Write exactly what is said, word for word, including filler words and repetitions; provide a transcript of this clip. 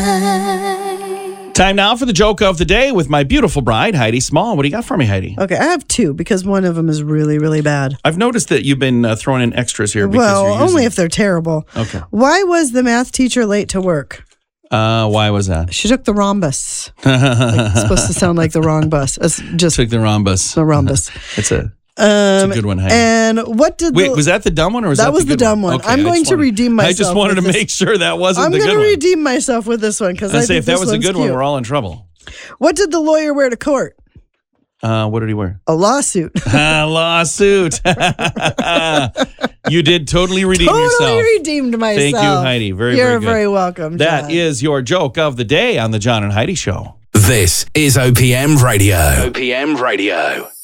Time now for the joke of the day with my beautiful bride, Heidi Small. What do you got for me, Heidi? Okay, I have two because one of them is really, really bad. I've noticed that you've been uh, throwing in extras here. Because Well, you're using... only if they're terrible. Okay. Why was the math teacher late to work? Uh, why was that? She took the rhombus. Like, it's supposed to sound like the wrong bus. It's just Took the rhombus. the rhombus. It's a, Um, it's a good one, Heidi. And what did Wait, the, was that the dumb one or was that, that was the, the good dumb one? Okay, I'm I going just to wanted- redeem myself. I just wanted to with make this. sure that wasn't I'm the going good to one. redeem myself with this one because I I say think if that this was a one's good cute. one, we're all in trouble. What did the lawyer wear to court? Uh, what did he wear? A lawsuit. Ah, lawsuit. You did totally redeem totally yourself. redeemed myself. Thank you, Heidi. Very, You're very good. very welcome, That John. is your joke of the day on the John and Heidi Show. This is O P M Radio. O P M Radio.